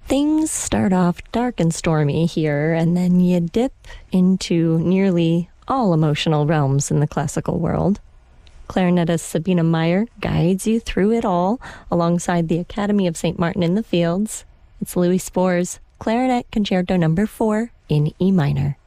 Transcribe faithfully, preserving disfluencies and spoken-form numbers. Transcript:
Things start off dark and stormy here, and then you dip into nearly all emotional realms in the classical world. Clarinetist Sabina Meyer guides you through it all alongside the Academy of Saint Martin in the Fields. It's Louis Spohr's Clarinet Concerto Number four in E minor.